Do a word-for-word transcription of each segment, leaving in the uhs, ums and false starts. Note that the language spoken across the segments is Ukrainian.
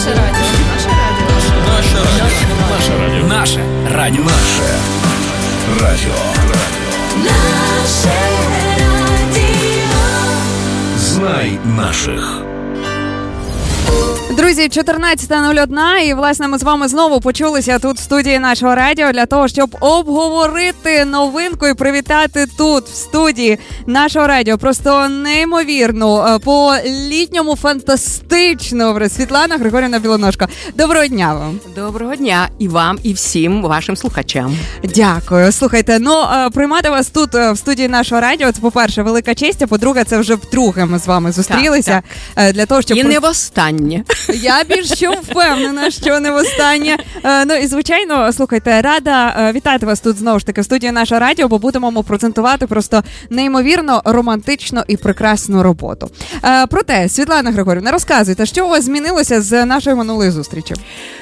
Наше радіо. Наше радіо. Наше радіо. Наше радіо. Наше радіо. Наше радіо. Знай наших. Друзі, чотирнадцята нуль одна, і, власне, ми з вами знову почулися тут в студії нашого радіо для того, щоб обговорити новинку і привітати тут, в студії нашого радіо, просто неймовірну, по-літньому фантастичну Світлана Григорівна Білоножко. Доброго дня вам. Доброго дня і вам, і всім вашим слухачам. Дякую. Слухайте, ну, приймати вас тут, в студії нашого радіо, це, по-перше, велика честь, а по-друге, це вже вдруге ми з вами зустрілися. Так, так. Для того, щоб... І не востаннє. Я більш що впевнена, що не востаннє. Ну і, звичайно, слухайте, рада вітати вас тут знову ж таки в студії нашого радіо, бо будемо презентувати просто неймовірно романтичну і прекрасну роботу. Проте, Світлана Григорівна, розказуйте, що у вас змінилося з нашої минулої зустрічі?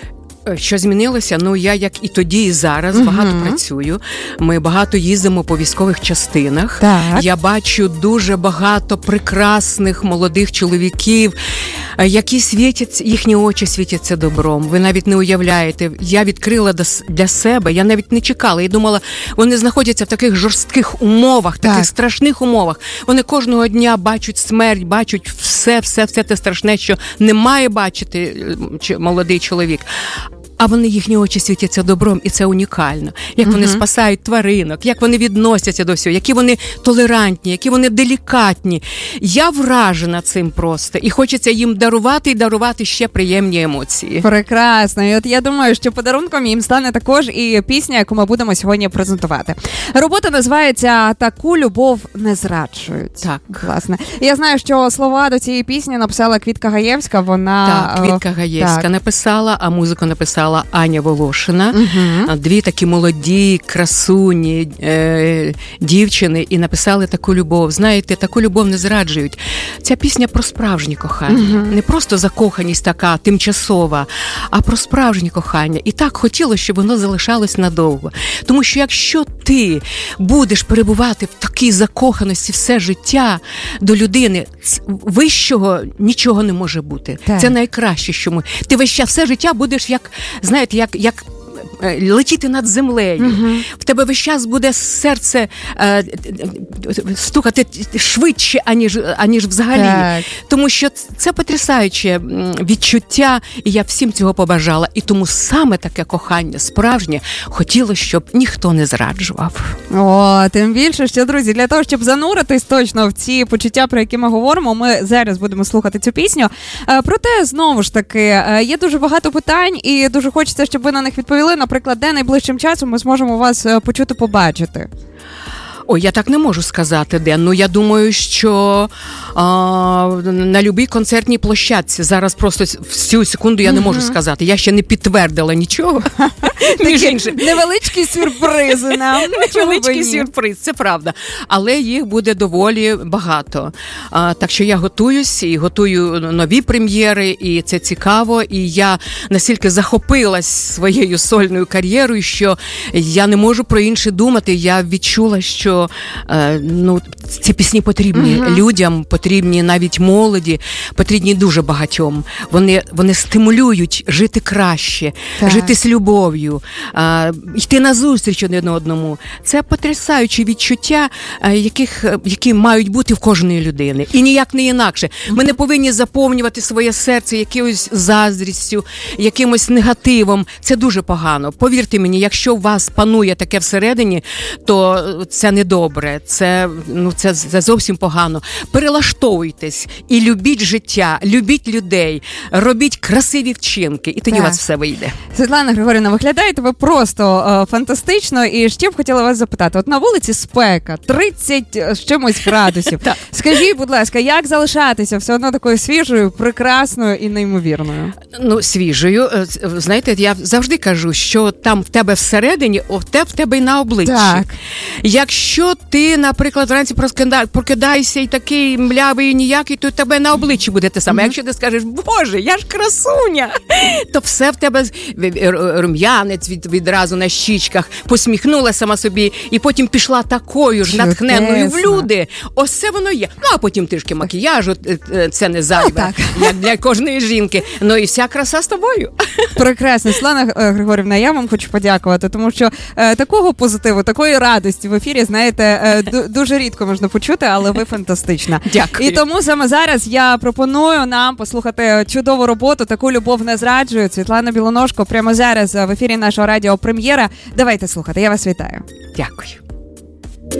Що змінилося? Ну, я, як і тоді, і зараз uh-huh. багато працюю. Ми багато їздимо по військових частинах. Так. Я бачу дуже багато прекрасних молодих чоловіків, які світять, їхні очі світяться добром. Ви навіть не уявляєте. Я відкрила для себе, я навіть не чекала. Я думала, вони знаходяться в таких жорстких умовах, таких так. страшних умовах. Вони кожного дня бачать смерть, бачать все, все, все те страшне, що не має бачити молодий чоловік. А вони, їхні очі світяться добром, і це унікально. Як uh-huh. вони спасають тваринок, як вони відносяться до всього, які вони толерантні, які вони делікатні. Я вражена цим просто. І хочеться їм дарувати і дарувати ще приємні емоції. Прекрасно. І от я думаю, що подарунком їм стане також і пісня, яку ми будемо сьогодні презентувати. Робота називається «Таку любов не зраджують». Так. Власне. Я знаю, що слова до цієї пісні написала Квітка Гаєвська. Вона... Так, Квітка Гаєвська так. написала, а музику написала Аня Волошина. Uh-huh. Дві такі молоді, красуні е, дівчини і написали таку любов. Знаєте, таку любов не зраджують. Ця пісня про справжнє кохання. Uh-huh. Не просто закоханість така, тимчасова, а про справжнє кохання. І так хотілося, щоб воно залишалось надовго. Тому що якщо ти будеш перебувати в такій закоханості все життя до людини, вищого нічого не може бути. Так. Це найкраще, що ми... Ти весь час, все життя будеш як, знаєте, як, як летіти над землею. Uh-huh. В тебе весь час буде серце е, стукати швидше, аніж, аніж взагалі. Так. Тому що це потрясаюче відчуття, і я всім цього побажала. І тому саме таке кохання справжнє хотілося, щоб ніхто не зраджував. О, тим більше, що, друзі, для того, щоб зануритись точно в ці почуття, про які ми говоримо, ми зараз будемо слухати цю пісню. Проте, знову ж таки, є дуже багато питань, і дуже хочеться, щоб ви на них відповіли. Наприклад, де найближчим часом ми зможемо вас почути, побачити? Ой, я так не можу сказати, де. Ну, я думаю, що а, на любій концертній площадці. Зараз просто в цю секунду я не можу сказати. Я ще не підтвердила нічого. Невеличкі сюрпризи нам. Невеличкий сюрприз, це правда. Але їх буде доволі багато. А, так що я готуюсь і готую нові прем'єри, і це цікаво. І я настільки захопилась своєю сольною кар'єрою, що я не можу про інше думати. Я відчула, що ну, ці пісні потрібні uh-huh. людям, потрібні навіть молоді, потрібні дуже багатьом. Вони, вони стимулюють жити краще, так. жити з любов'ю, а, йти назустріч один одному. Це потрясаючі відчуття, яких, які мають бути в кожної людини. І ніяк не інакше. Uh-huh. Ми не повинні заповнювати своє серце якимось заздрістю, якимось негативом. Це дуже погано. Повірте мені, якщо у вас панує таке всередині, то це не добре, це, ну, це, це зовсім погано. Перелаштовуйтесь і любіть життя, любіть людей, робіть красиві вчинки, і тоді так. у вас все вийде. Світлана Григорівна, виглядаєте ви просто е, фантастично, і ще б хотіла вас запитати, от на вулиці спека, тридцять з чимось градусів. Скажіть, будь ласка, як залишатися все одно такою свіжою, прекрасною і неймовірною? Ну, свіжою. Знаєте, я завжди кажу, що там в тебе всередині, в тебе, в тебе і на обличчі. Так. Якщо якщо ти, наприклад, вранці проскида- прокидаєшся і такий млявий і ніякий, то тебе на обличчі буде те саме. Mm-hmm. Якщо ти скажеш, Боже, я ж красуня, то все в тебе рум'янець від, відразу на щічках, посміхнула сама собі, і потім пішла такою ж натхненною в люди. Ось це воно є. Ну, а потім трішки макіяжу, це не зайве, ну, як для кожної жінки. Ну і вся краса з тобою. Прекрасно. Світлана Григорівна, я вам хочу подякувати, тому що е, такого позитиву, такої радості в ефірі, знаєте, е, д- дуже рідко можна почути, але ви фантастична. Дякую. І тому саме зараз я пропоную нам послухати чудову роботу «Таку любов не зраджують». Світлана Білоножко прямо зараз в ефірі нашого радіо «Прем'єра». Давайте слухати, я вас вітаю. Дякую.